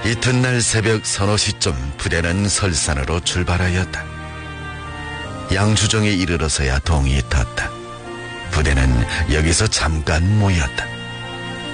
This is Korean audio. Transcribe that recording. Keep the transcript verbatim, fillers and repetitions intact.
이튿날 새벽 서너 시쯤 부대는 설산으로 출발하였다. 양주정에 이르러서야 동이 텄다. 부대는 여기서 잠깐 모였다.